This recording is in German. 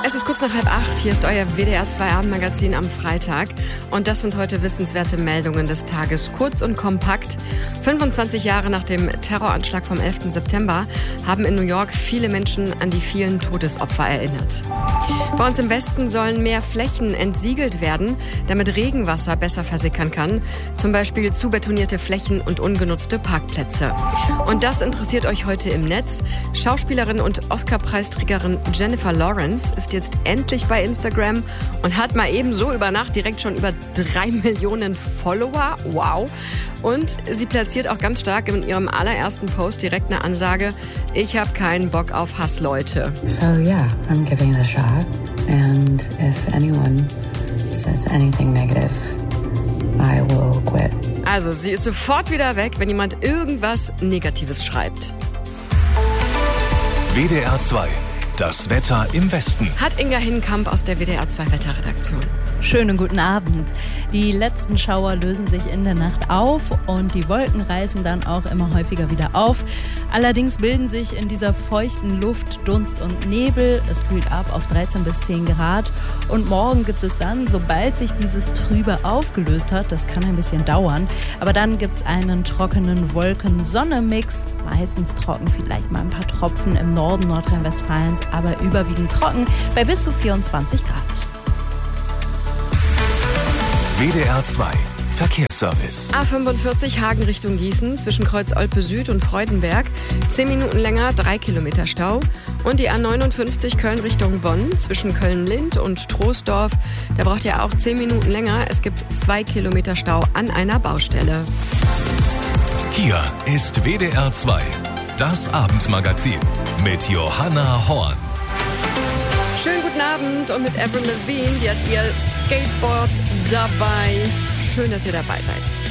Es ist kurz nach 7:30. Hier ist euer WDR 2 Abendmagazin am Freitag. Und das sind heute wissenswerte Meldungen des Tages. Kurz und kompakt. 25 Jahre nach dem Terroranschlag vom 11. September haben in New York viele Menschen an die vielen Todesopfer erinnert. Bei uns im Westen sollen mehr Flächen entsiegelt werden, damit Regenwasser besser versickern kann. Zum Beispiel zubetonierte Flächen und ungenutzte Parkplätze. Und das interessiert euch heute im Netz. Schauspielerin und Oscar-Preisträgerin Jennifer Lawrence ist jetzt endlich bei Instagram und hat mal ebenso über Nacht direkt schon über 3 Millionen Follower. Wow. Und sie platziert auch ganz stark in ihrem allerersten Post direkt eine Ansage: Ich habe keinen Bock auf Hassleute. So yeah, I'm giving it a shot. And if anyone says anything negative, I will quit. Also sie ist sofort wieder weg, wenn jemand irgendwas Negatives schreibt. WDR 2. Das Wetter im Westen. Hat Inga Hinkamp aus der WDR 2 Wetterredaktion. Schönen guten Abend. Die letzten Schauer lösen sich in der Nacht auf und die Wolken reißen dann auch immer häufiger wieder auf. Allerdings bilden sich in dieser feuchten Luft Dunst und Nebel. Es kühlt ab auf 13 bis 10 Grad. Und morgen gibt es dann, sobald sich dieses Trübe aufgelöst hat, das kann ein bisschen dauern, aber dann gibt es einen trockenen Wolken-Sonne-Mix. Meistens trocken, vielleicht mal ein paar Tropfen im Norden Nordrhein-Westfalens, aber überwiegend trocken bei bis zu 24 Grad. WDR 2 Verkehrsservice. A45 Hagen Richtung Gießen zwischen Kreuz Olpe Süd und Freudenberg. 10 Minuten länger, 3 Kilometer Stau. Und die A59 Köln Richtung Bonn zwischen Köln-Lind und Troisdorf. Da braucht ihr auch 10 Minuten länger. Es gibt 2 Kilometer Stau an einer Baustelle. Hier ist WDR 2, das Abendmagazin mit Johanna Horn. Schönen guten Abend und mit Avril Lavigne, die hat ihr Skateboard dabei. Schön, dass ihr dabei seid.